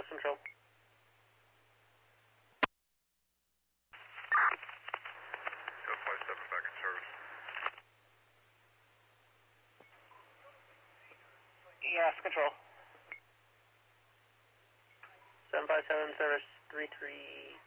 control. Back in service. Yes, control. 757 service 33.